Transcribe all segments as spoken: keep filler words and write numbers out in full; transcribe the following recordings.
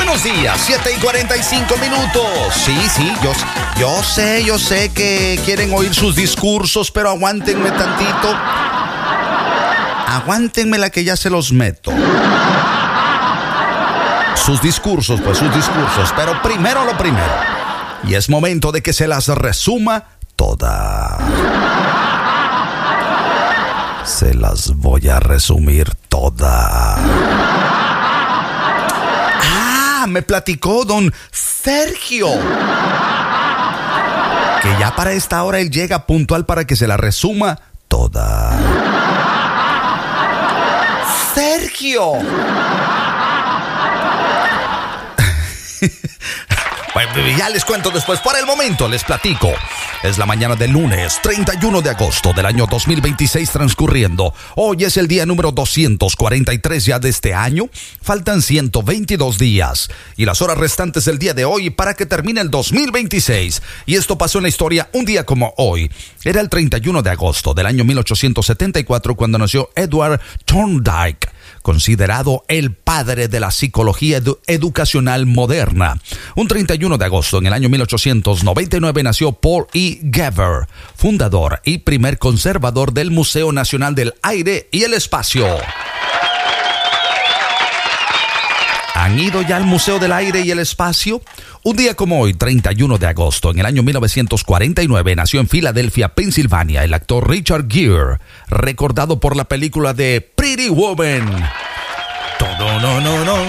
buenos días, siete y cuarenta y cinco minutos. Sí, sí, yo, yo sé, yo sé que quieren oír sus discursos, pero aguántenme tantito. Aguántenme la que ya se los meto. Sus discursos, pues sus discursos, pero primero lo primero. Y es momento de que se las resuma todas. Se las voy a resumir todas. Ah, me platicó don Sergio que ya para esta hora él llega puntual para que se la resuma toda. Sergio. Bueno, ya les cuento después. Por el momento les platico. Es la mañana del lunes treinta y uno de agosto del año dos mil veintiséis transcurriendo. Hoy es el día número doscientos cuarenta y tres ya de este año. Faltan ciento veintidós días y las horas restantes del día de hoy para que termine el dos mil veintiséis. Y esto pasó en la historia un día como hoy. Era el treinta y uno de agosto del año mil ochocientos setenta y cuatro cuando nació Edward Thorndike, considerado el padre de la psicología edu- educacional moderna. Un treinta y uno de agosto en el año mil ochocientos noventa y nueve nació Paul E. Gever, fundador y primer conservador del Museo Nacional del Aire y el Espacio. ¿Han ido ya al Museo del Aire y el Espacio? Un día como hoy, treinta y uno de agosto, en el año mil novecientos cuarenta y nueve, nació en Filadelfia, Pensilvania, el actor Richard Gere, recordado por la película de Pretty Woman. No, no, no, no.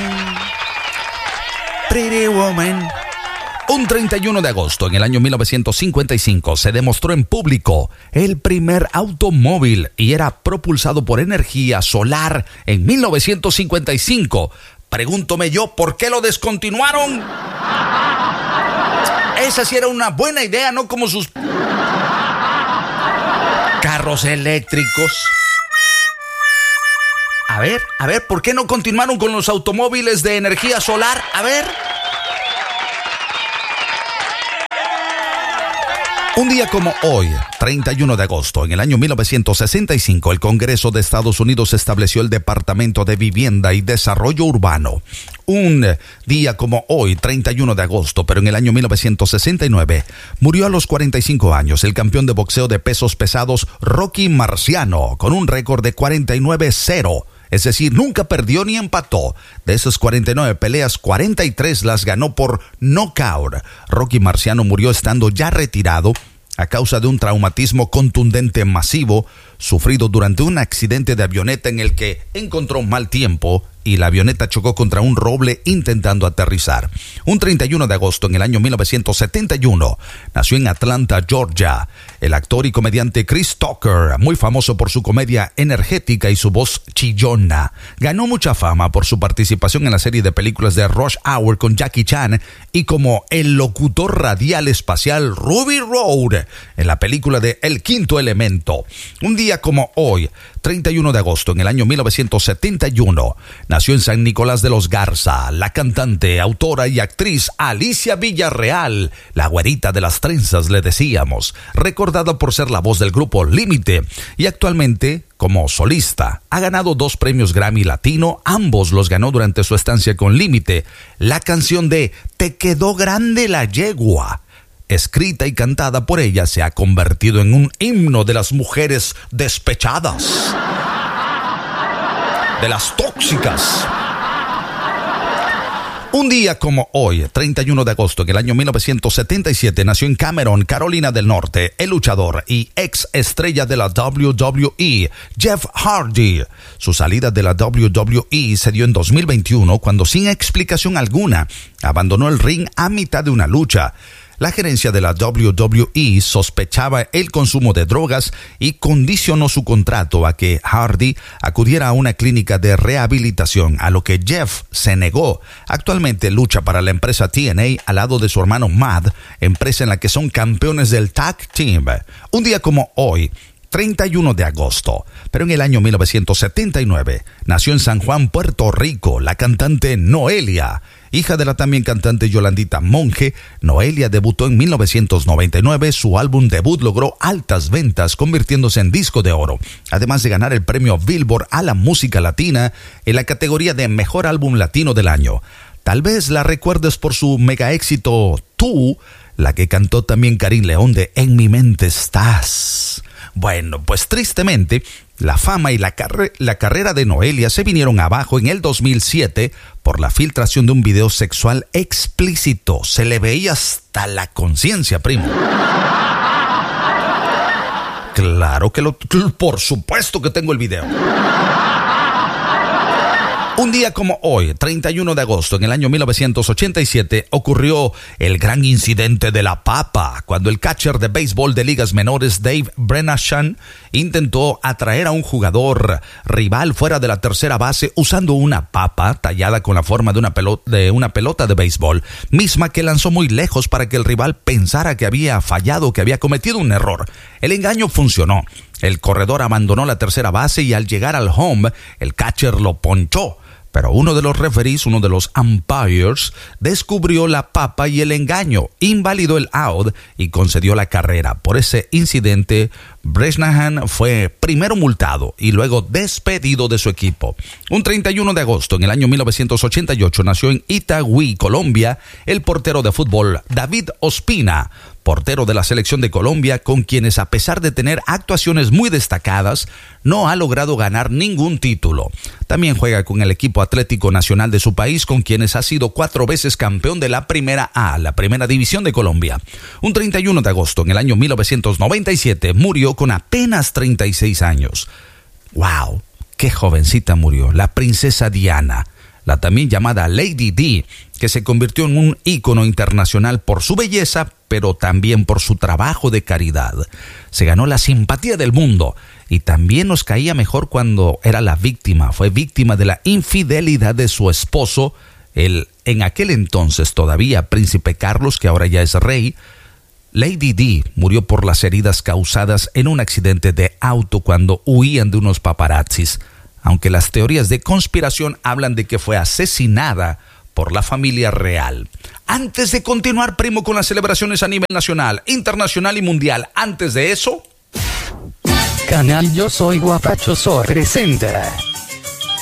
Pretty Woman. Un treinta y uno de agosto, en el año mil novecientos cincuenta y cinco, se demostró en público el primer automóvil y era propulsado por energía solar en mil novecientos cincuenta y cinco. Pregúntome yo, ¿por qué lo descontinuaron? Esa sí era una buena idea, no como sus carros eléctricos. A ver, a ver, ¿por qué no continuaron con los automóviles de energía solar? A ver. Un día como hoy, treinta y uno de agosto, en el año mil novecientos sesenta y cinco, el Congreso de Estados Unidos estableció el Departamento de Vivienda y Desarrollo Urbano. Un día como hoy, treinta y uno de agosto, pero en el año mil novecientos sesenta y nueve, murió a los cuarenta y cinco años el campeón de boxeo de pesos pesados Rocky Marciano, con un récord de cuarenta y nueve cero. Es decir, nunca perdió ni empató. De esas cuarenta y nueve peleas, cuarenta y tres las ganó por nocaut. Rocky Marciano murió estando ya retirado a causa de un traumatismo contundente masivo sufrido durante un accidente de avioneta en el que encontró mal tiempo y la avioneta chocó contra un roble intentando aterrizar. Un treinta y uno de agosto en el año mil novecientos setenta y uno nació en Atlanta, Georgia, el actor y comediante Chris Tucker, muy famoso por su comedia energética y su voz chillona. Ganó mucha fama por su participación en la serie de películas de Rush Hour con Jackie Chan y como el locutor radial espacial Ruby Road en la película de El Quinto Elemento. Un día como hoy, treinta y uno de agosto en el año mil novecientos setenta y uno, nació en San Nicolás de los Garza la cantante, autora y actriz Alicia Villarreal, la güerita de las trenzas le decíamos, recordada por ser la voz del grupo Límite y actualmente como solista. Ha ganado dos premios Grammy Latino, ambos los ganó durante su estancia con Límite. La canción de Te quedó grande la yegua, escrita y cantada por ella, se ha convertido en un himno de las mujeres despechadas, de las tóxicas. Un día como hoy, treinta y uno de agosto, en el año mil novecientos setenta y siete, nació en Cameron, Carolina del Norte, el luchador y ex estrella de la W W E, Jeff Hardy. Su salida de la W W E se dio en dos mil veintiuno, cuando sin explicación alguna, abandonó el ring a mitad de una lucha. La gerencia de la W W E sospechaba el consumo de drogas y condicionó su contrato a que Hardy acudiera a una clínica de rehabilitación, a lo que Jeff se negó. Actualmente lucha para la empresa T N A al lado de su hermano Matt, empresa en la que son campeones del Tag Team. Un día como hoy, treinta y uno de agosto, pero en el año mil novecientos setenta y nueve, nació en San Juan, Puerto Rico, la cantante Noelia. Hija de la también cantante Yolandita Monge, Noelia debutó en mil novecientos noventa y nueve. Su álbum debut logró altas ventas, convirtiéndose en disco de oro, además de ganar el premio Billboard a la música latina en la categoría de Mejor Álbum Latino del Año. Tal vez la recuerdes por su mega éxito Tú, la que cantó también Karim León de En mi mente estás. Bueno, pues tristemente, la fama y la, carre- la carrera de Noelia se vinieron abajo en el dos mil siete por la filtración de un video sexual explícito. Se le veía hasta la conciencia, primo. Claro que lo... Por supuesto que tengo el video. Un día como hoy, treinta y uno de agosto, en el año mil novecientos ochenta y siete, ocurrió el gran incidente de la papa, cuando el catcher de béisbol de ligas menores Dave Brenashan intentó atraer a un jugador rival fuera de la tercera base usando una papa tallada con la forma de una pelota de, una pelota de béisbol, misma que lanzó muy lejos para que el rival pensara que había fallado, que había cometido un error. El engaño funcionó. El corredor abandonó la tercera base y al llegar al home, el catcher lo ponchó. Pero uno de los referees, uno de los umpires, descubrió la papa y el engaño, invalidó el out y concedió la carrera. Por ese incidente, Bresnahan fue primero multado y luego despedido de su equipo. Un treinta y uno de agosto, en el año mil novecientos ochenta y ocho, nació en Itagüí, Colombia, el portero de fútbol David Ospina, portero de la selección de Colombia, con quienes, a pesar de tener actuaciones muy destacadas, no ha logrado ganar ningún título. También juega con el equipo Atlético Nacional de su país, con quienes ha sido cuatro veces campeón de la Primera A, la Primera División de Colombia. Un treinta y uno de agosto, en el año mil novecientos noventa y siete, murió con apenas treinta y seis años. ¡Wow! ¡Qué jovencita murió! La princesa Diana, la también llamada Lady Di, que se convirtió en un ícono internacional por su belleza, pero también por su trabajo de caridad. Se ganó la simpatía del mundo y también nos caía mejor cuando era la víctima. Fue víctima de la infidelidad de su esposo, el en aquel entonces todavía príncipe Carlos, que ahora ya es rey. Lady Di murió por las heridas causadas en un accidente de auto cuando huían de unos paparazzis, aunque las teorías de conspiración hablan de que fue asesinada por la familia real. Antes de continuar, primo, con las celebraciones a nivel nacional, internacional y mundial, antes de eso... Canal Yo Soy Guapachoso presenta